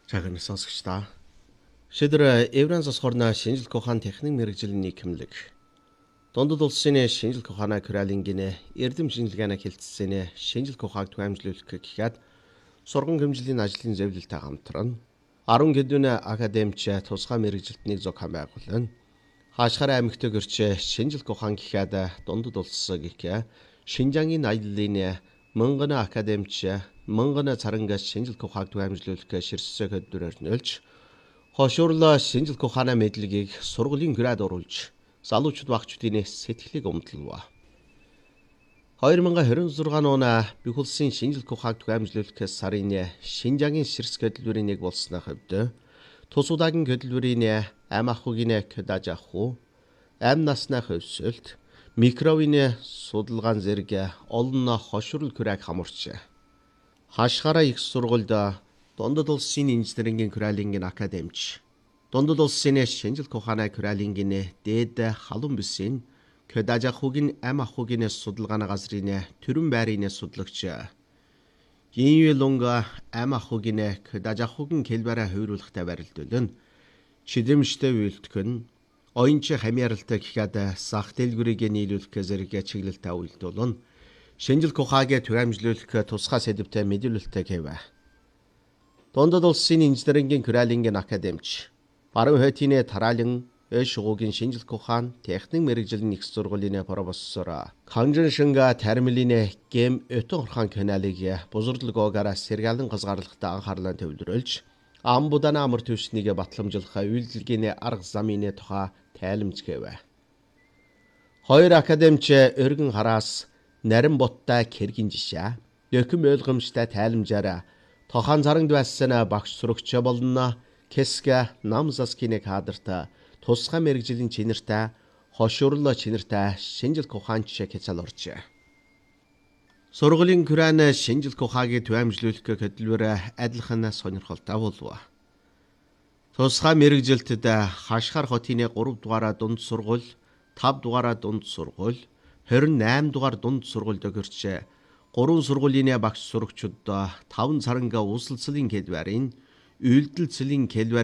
Цагаан сонсогчдаа. Шийдвэр Евранс осгорна шинжилгээ ухаан техник мэрэгжлийн нийгэмлэг. Дундад улсын шинжилгээ ухааны Коралингийн эрдэм шинжилгээний хилцээний шинжилгээ ухааг түгээмжлүүлэх гэхэд сурган хэмжээний ажлын зөвлөлтөй хамтран 10 гэдүүн академич тусгай мэрэгжилтнийг зохион байгуулна. Хаашхаар аймагт гэрч шинжилгээ ухаан гэхэд дундад улс гэх Шинжангийн аяллын мөнгөн академич мөнгөн царанга шинжилгээ ухааг түгээмжлүүлэх ширсэг хөдөлгөөр нөлж хошуурлаа шинжилгээ ухааны мэдлэгийг сургуулийн град оруулж залуучууд багчдын сэтгэлийг өмдлөв. 2026 оны бүх улсын шинжилгээ ухааг түгээмжлүүлэх сарын Шинжангийн ширсэг хөдөлгөөрийн нэг болсны хувьд тус удаагийн хөдөлгөөрийн ам ахуйн кодаж аху, ам насны хөвсөлт, микровийн судалгаан зэрэг олон хошуурл күрэг хамарч хаашхаараа их сургуульд дундад улсын инженерийн Коралингийн академич, дундад улсын шинжилгээ ухааны Коралингийн дээд халуун бүсийн кодаж ахуйн ам ахуйн судалгааны газрын төрөн байрын судлагч Инюлунга ам ахуйн кодаж ахуйн хэлбэрээ хувируулахтай барилдуулна. Чидэмжтэй үйлдэх нь оюунч хамааралтай гэхэд сах дэлгүүрийг нийлүүлэх зэрэг чиглэлтэй үйлдүүлнэ. Шинжилгээ ухааг түгээмжлүүлэх тусгай сэдвтэй мэдээлэлтэй гэв. Дундад улсын инженерийн Коралингийн академич, баруун хойдын тараалан шугуугийн шинжилгээ ухаан техник мэрэгжлийн их сургуулийн профессор Канжин Шинга термилийн гэм өтөн орхон каналыг бузардлогоогоор сэргэлэн газгаарлахтай анхаарлаа төвлөрүүлж амбудана амар төвшнийг батламжуулах үйлдэлгийн арга замын тухай тайлбарж гэв. Хоёр академич өргөн хараас нарийн боттай кэргийн жишээ, дөхөм ойлгомжтой тайлбараар тохон царангд байсан багш сурагч болно Кэска намзаскины кадрт тусгай мэрэгжлийн чинэртэй хошуурлаа чинэртэй шинжилгээ ухаанч хязгаал орж. Сургуулийн Коран шинжилгээ ухааг түгээмжлүүлэх хөдөлгөөр адилхан сонирхолтой болов. Тусгай мэрэгжилтэд Хашхар хотын 3 дугаар дунд сургууль, 5 дугаар дунд сургууль, 28 дугаар дунд сургуульд гэрч 3 сургуулийн багш сурагчид 5 царанга үсэлцлийн хэлбэрийн үйлдэл цэлийн хэлбэр